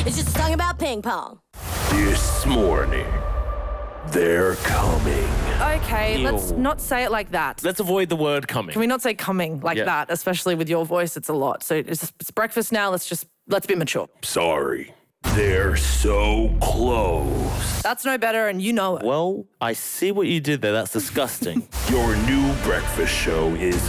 It's just a song about ping pong. This morning, they're coming. Okay, Ew. let's not say it like that. Let's avoid the word coming. Can we not say coming like that, especially with your voice? It's a lot. So it's breakfast now. Let's be mature. Sorry. They're so close. That's no better, and you know it. Well, I see what you did there. That's disgusting. Your new breakfast show is